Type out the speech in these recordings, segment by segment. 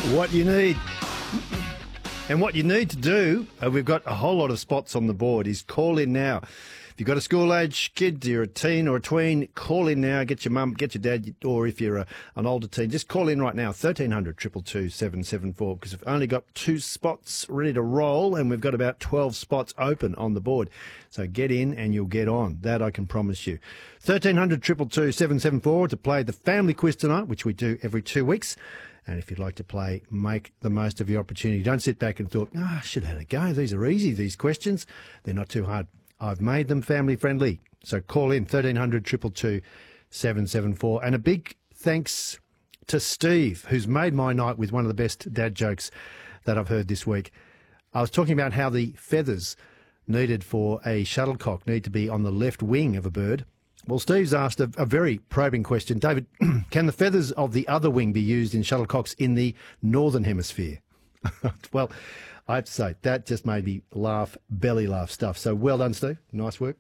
what you need. And what you need to do, we've got a whole lot of spots on the board, is call in now. If you've got a school-age kid, you're a teen or a tween, call in now. Get your mum, get your dad, or if you're an older teen, just call in right now, 1300 222 774, because we've only got 2 spots ready to roll, and we've got about 12 spots open on the board. So get in and you'll get on. That I can promise you. 1300 222 774 to play the family quiz tonight, which we do every 2 weeks. And if you'd like to play, make the most of your opportunity. Don't sit back and thought, I should have had a go. These are easy, these questions. They're not too hard. I've made them family friendly. So call in 1300 222 774. And a big thanks to Steve, who's made my night with one of the best dad jokes that I've heard this week. I was talking about how the feathers needed for a shuttlecock need to be on the left wing of a bird. Well, Steve's asked a very probing question. David, can the feathers of the other wing be used in shuttlecocks in the northern hemisphere? Well, I have to say, that just made me laugh, belly laugh stuff. So well done, Steve. Nice work.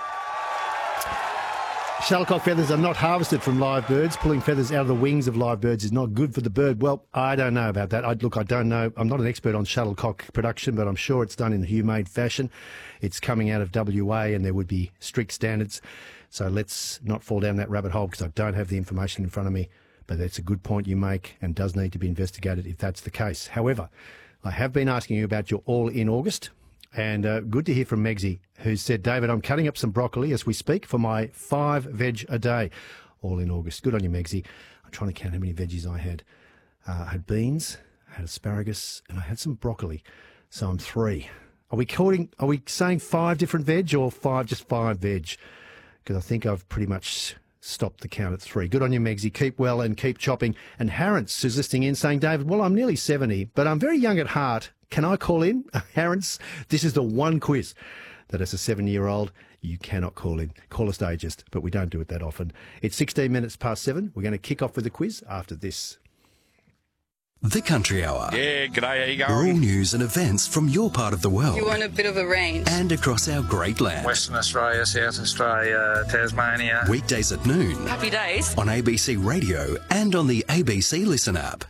Shuttlecock feathers are not harvested from live birds. Pulling feathers out of the wings of live birds is not good for the bird. Well, I don't know about that. I don't know. I'm not an expert on shuttlecock production, but I'm sure it's done in a humane fashion. It's coming out of WA and there would be strict standards. So let's not fall down that rabbit hole because I don't have the information in front of me. But that's a good point you make and does need to be investigated if that's the case. However, I have been asking you about your All in August. And good to hear from Megsy, who said, David, I'm cutting up some broccoli as we speak for my 5 veg a day. All in August. Good on you, Megsy. I'm trying to count how many veggies I had. I had beans, I had asparagus, and I had some broccoli. So I'm 3. Are we saying 5 different veg or just 5 veg? Because I think I've pretty much stopped the count at 3. Good on you, Megsy. Keep well and keep chopping. And Harrence, who's listening in, saying, David, well, I'm nearly 70, but I'm very young at heart. Can I call in? Harrence, this is the one quiz that as a 7-year-old, you cannot call in. Call us ageist, but we don't do it that often. It's 16 minutes past 7. We're going to kick off with the quiz after this. The Country Hour. Yeah, g'day, how you going? All news and events from your part of the world. You want a bit of a range. And across our great land. Western Australia, South Australia, Tasmania. Weekdays at noon. Happy days. On ABC Radio and on the ABC Listen app.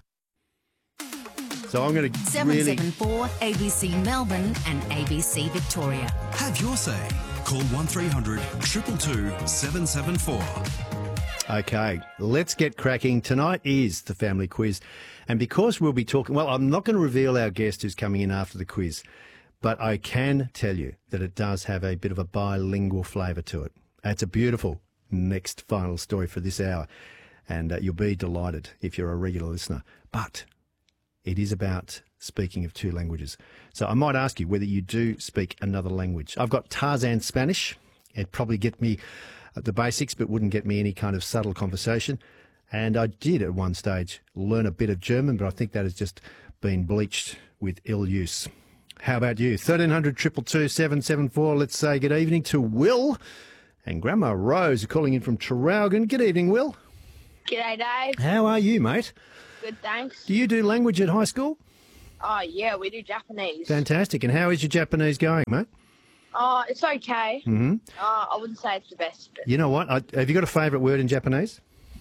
So I'm going to 774 ABC Melbourne and ABC Victoria. Have your say. Call 1300 222 774. Okay, let's get cracking. Tonight is the family quiz. And because we'll be talking, well, I'm not going to reveal our guest who's coming in after the quiz, but I can tell you that it does have a bit of a bilingual flavour to it. It's a beautiful next final story for this hour. And you'll be delighted if you're a regular listener. But it is about speaking of 2 languages. So I might ask you whether you do speak another language. I've got Tarzan Spanish. It'd probably get me the basics, but wouldn't get me any kind of subtle conversation. And I did at one stage learn a bit of German, but I think that has just been bleached with ill use. How about you? 1300 222 774. Let's say good evening to Will and Grandma Rose, calling in from Traralgon. Good evening, Will. G'day, Dave. How are you, mate? Good, thanks. Do you do language at high school? Oh, yeah, we do Japanese. Fantastic. And how is your Japanese going, mate? Oh, it's okay. Mm-hmm. I wouldn't say it's the best. But... You know what? Have you got a favourite word in Japanese?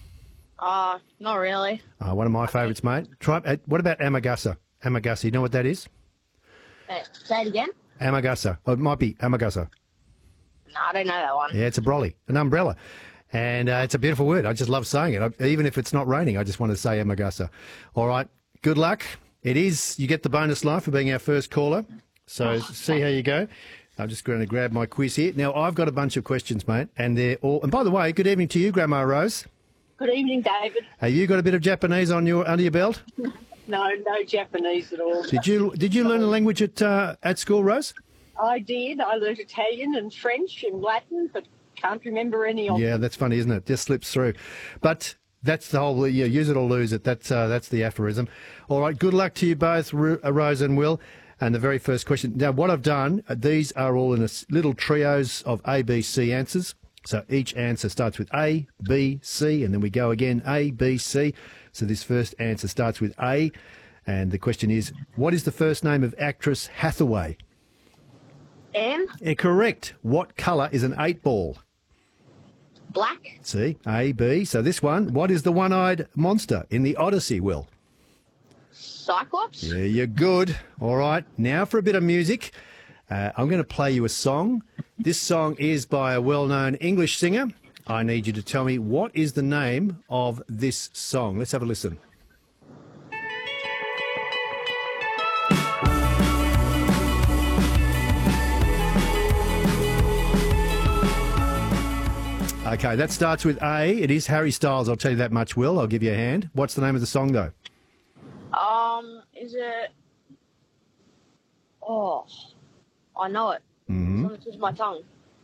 Not really. One of my favourites, mate. What about amagasa? Amagasa, you know what that is? Say it again? Amagasa. Oh, it might be amagasa. No, I don't know that one. Yeah, it's a brolly, an umbrella. And it's a beautiful word. I just love saying it. Even if it's not raining, I just want to say amagasa. All right, good luck. It is, you get the bonus life for being our first caller. So see how you go. I'm just going to grab my quiz here. Now, I've got a bunch of questions, mate, and they're all... And by the way, good evening to you, Grandma Rose. Good evening, David. Have you got a bit of Japanese under your belt? No Japanese at all. Did you learn a language at school, Rose? I did. I learned Italian and French and Latin, but can't remember any of them. Yeah, that's funny, isn't it? Just slips through. But that's the whole, use it or lose it. That's the aphorism. All right, good luck to you both, Rose and Will. And the very first question. Now, what I've done, these are all in little trios of A, B, C answers. So each answer starts with A, B, C, and then we go again, A, B, C. So this first answer starts with A, and the question is, what is the first name of actress Hathaway? Anne? Correct. What colour is an 8-ball? Black? See, A, B. So this one, what is the one-eyed monster in the Odyssey, Will? Cyclops. Yeah, you're good. All right, now for a bit of music. I'm going to play you a song. This song is by a well-known English singer. I need you to tell me what is the name of this song. Let's have a listen. Okay, that starts with A. It is Harry Styles, I'll tell you that much, Will. I'll give you a hand. What's the name of the song, though? Is it? Oh, I know it. Mm-hmm. It's on the tip of my tongue.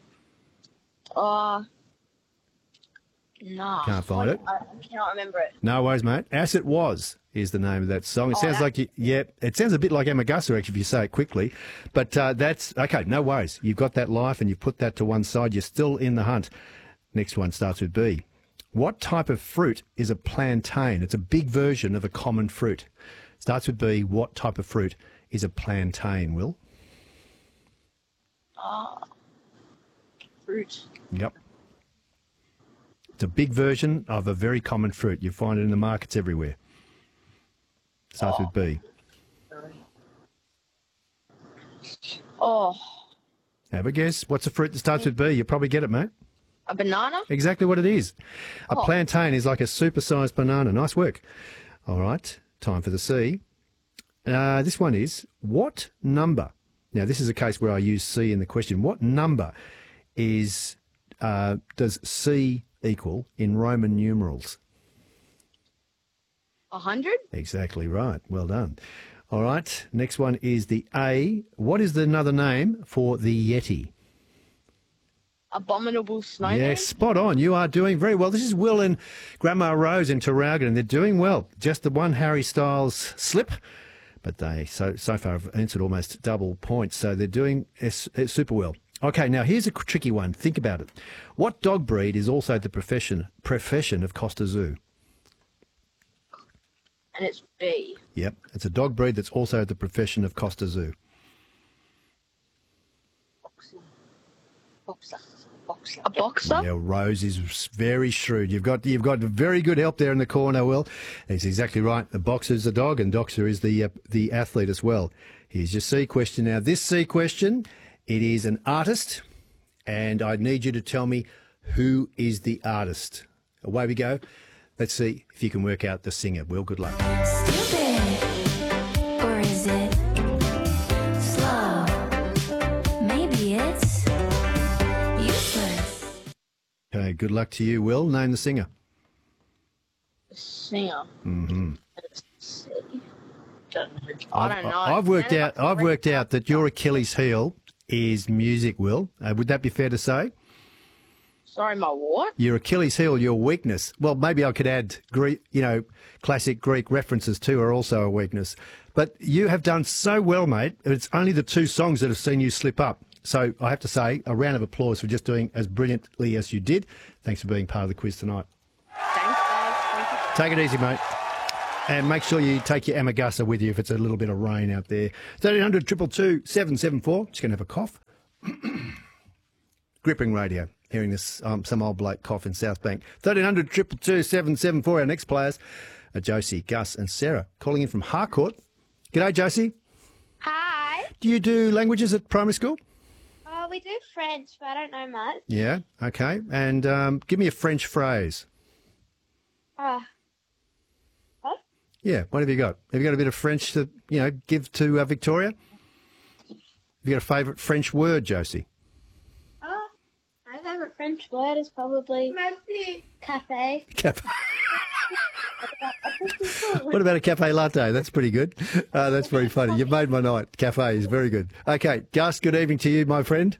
No. Can't find it. I cannot remember it. No worries, mate. As It Was is the name of that song. It sounds like, it sounds a bit like Amagusa, actually, if you say it quickly. But that's, okay, no worries. You've got that life and you've put that to one side. You're still in the hunt. Next one starts with B. What type of fruit is a plantain? It's a big version of a common fruit. Starts with B. What type of fruit is a plantain, Will? Fruit. Yep. It's a big version of a very common fruit. You find it in the markets everywhere. Starts with B. Oh, Have a guess. What's a fruit that starts with B? You'll probably get it, mate. a banana. Exactly what it is. A plantain is like a supersized banana. Nice work. All right. Time for the C. This one is, what number? Now, this is a case where I use C in the question. What number is does C equal in Roman numerals? 100. Exactly right. Well done. All right. Next one is the A. What is another name for the Yeti? Abominable snowman. Yes, spot on. You are doing very well. This is Will and Grandma Rose in Tarragon, and they're doing well. Just the one Harry Styles slip, but they so far have answered almost double points, so they're doing super well. Okay, now here's a tricky one. Think about it. What dog breed is also the profession of Costa Zoo? And it's B. Yep, it's a dog breed that's also the profession of Costa Zoo. Boxer. A boxer. Yeah, Rose is very shrewd. You've got very good help there in the corner, Will. That's exactly right. The boxer's the dog, and Doxer is the athlete as well. Here's your C question now. This C question, it is an artist, and I need you to tell me who is the artist. Away we go. Let's see if you can work out the singer. Will, good luck. Stupid. Or is it slow? Maybe it's useless. Okay, good luck to you, Will. Name the singer. Singer. Mm-hmm. I don't know. I've worked out that your Achilles heel is music, Will. Would that be fair to say? Sorry, my what? Your Achilles heel, your weakness. Well, maybe I could add Greek, classic Greek references too are also a weakness. But you have done so well, mate. It's only the two songs that have seen you slip up. So I have to say, a round of applause for just doing as brilliantly as you did. Thanks for being part of the quiz tonight. Thanks, guys. Thank you. Take it easy, mate. And make sure you take your Amagusa with you if it's a little bit of rain out there. 1300 222 774. Just going to have a cough. Gripping radio. Hearing this, some old bloke cough in South Bank. 1300 222 774. Our next players are Josie, Gus and Sarah, calling in from Harcourt. G'day, Josie. Hi. Do you do languages at primary school? Oh, we do French, but I don't know much. Yeah, okay. And give me a French phrase. What? Yeah, what have you got? Have you got a bit of French to, give to Victoria? Have you got a favourite French word, Josie? My favourite French word is probably cafe. Cafe. What about a cafe latte? That's pretty good. That's very funny. You've made my night. Cafe is very good. Okay, Gus, good evening to you, my friend.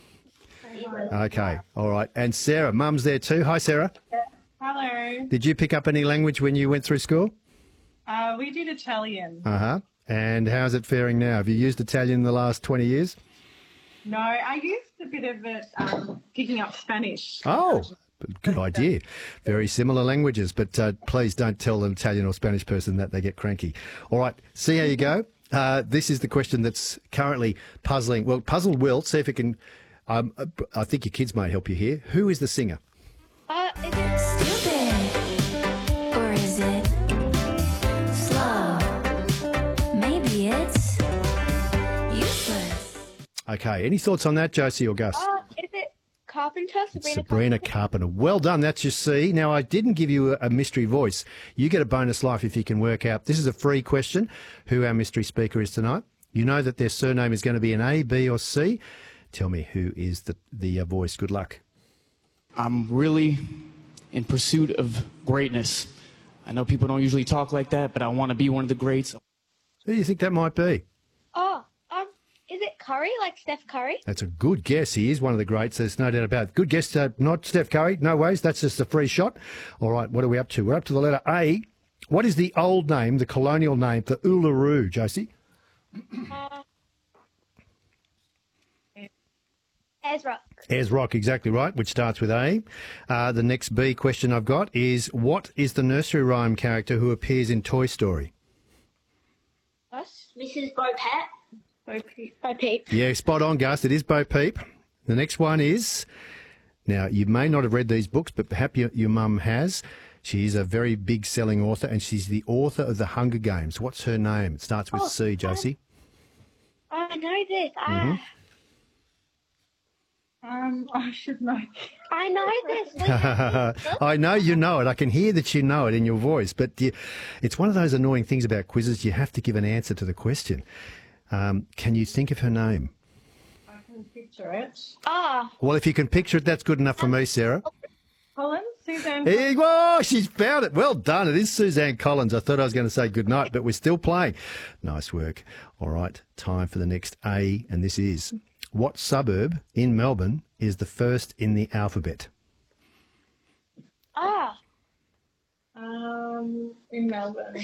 Okay, all right. And Sarah, Mum's there too. Hi, Sarah. Hello. Did you pick up any language when you went through school? We did Italian. Uh-huh. And how's it faring now? Have you used Italian in the last 20 years? No, I used a bit of it picking up Spanish. Oh, good idea. Very similar languages, but please don't tell an Italian or Spanish person that they get cranky. All right, see how you go. This is the question that's currently puzzled Will. See if it can, I think your kids may help you here. Who is the singer? Is it stupid? Or is it slow? Okay, any thoughts on that, Josie or Gus? Is it Carpenter? Sabrina Carpenter. Well done, that's your C. Now, I didn't give you a mystery voice. You get a bonus life if you can work out. This is a free question, who our mystery speaker is tonight. You know that their surname is going to be an A, B or C. Tell me who is the voice. Good luck. I'm really in pursuit of greatness. I know people don't usually talk like that, but I want to be one of the greats. Who do you think that might be? Is it Curry, like Steph Curry? That's a good guess. He is one of the greats. There's no doubt about it. Good guess. Not Steph Curry. No ways. That's just a free shot. All right. What are we up to? We're up to the letter A. What is the old name, the colonial name for Uluru, Josie? Ezra. Rock, exactly right, which starts with A. The next B question I've got is, what is the nursery rhyme character who appears in Toy Story? Us? Mrs. Bo Peep. Bo Peep. Yeah, spot on, Gus. It is Bo Peep. The next one is, now, you may not have read these books, but perhaps your mum has. She's a very big selling author, and she's the author of The Hunger Games. What's her name? It starts with C, Josie. I know this. I should know. I know this. I know you know it. I can hear that you know it in your voice, but it's one of those annoying things about quizzes. You have to give an answer to the question. Can you think of her name? I can picture it. Well, if you can picture it, that's good enough for me, Sarah. Collins? Suzanne? Oh, she's found it. Well done. It is Suzanne Collins. I thought I was going to say good night, but we're still playing. Nice work. All right, time for the next A, and this is, what suburb in Melbourne is the first in the alphabet? In Melbourne.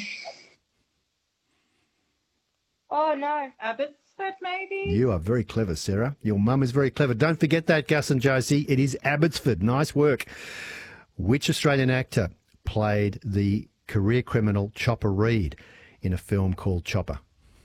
Oh, no. Abbotsford, maybe? You are very clever, Sarah. Your mum is very clever. Don't forget that, Gus and Josie. It is Abbotsford. Nice work. Which Australian actor played the career criminal Chopper Read in a film called Chopper?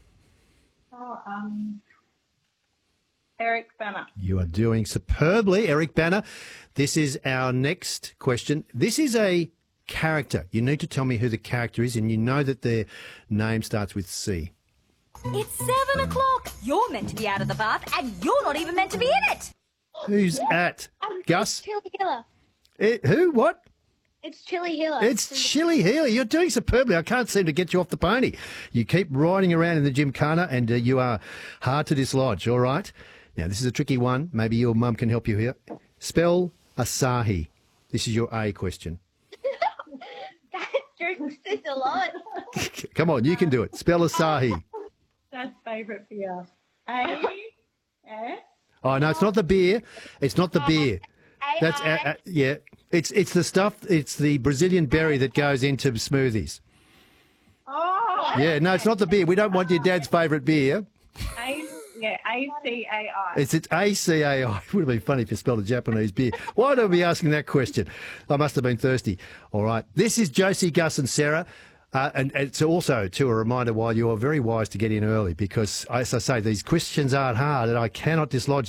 Eric Banner. You are doing superbly, Eric Banner. This is our next question. This is a character. You need to tell me who the character is, and you know that their name starts with C. It's 7 o'clock. You're meant to be out of the bath and you're not even meant to be in it. Who's at? Gus? Chili Hiller. Who? What? It's Chili Hiller. It's Chili Healy. You're doing superbly. I can't seem to get you off the pony. You keep riding around in the gymkhana and you are hard to dislodge, all right? Now, this is a tricky one. Maybe your mum can help you here. Spell Asahi. This is your A question. That drinks this a lot. Come on, you can do it. Spell Asahi. Dad's favourite beer. A-S? Oh, no, it's not the beer. It's not the beer. That's, yeah. It's the stuff, it's the Brazilian berry that goes into smoothies. Oh! Yeah, no, it's not the beer. We don't want your dad's favourite beer. A-C-A-I. It's A-C-A-I. It would have been funny if you spelled a Japanese beer. Why don't we be asking that question? I must have been thirsty. All right. This is Josie, Gus and Sarah. And it's also, too, a reminder why you are very wise to get in early because, as I say, these questions aren't hard and I cannot dislodge